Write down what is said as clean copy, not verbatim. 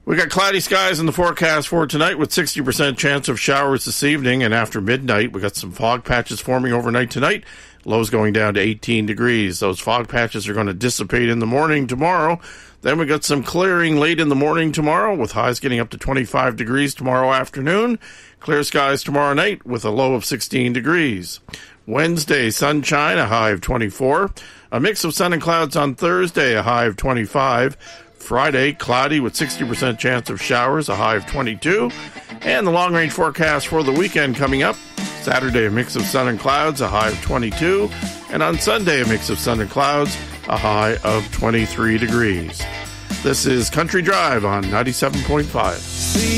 We got cloudy skies in the forecast for tonight with 60% chance of showers this evening, and after midnight, we got some fog patches forming overnight tonight. Lows going down to 18 degrees. Those fog patches are going to dissipate in the morning tomorrow. Then we got some clearing late in the morning tomorrow with highs getting up to 25 degrees tomorrow afternoon. Clear skies tomorrow night with a low of 16 degrees. Wednesday, sunshine, a high of 24. A mix of sun and clouds on Thursday, a high of 25. Friday, cloudy with 60% chance of showers, a high of 22. And the long-range forecast for the weekend coming up. Saturday, a mix of sun and clouds, a high of 22. And on Sunday, a mix of sun and clouds, a high of 23 degrees. This is Country Drive on 97.5.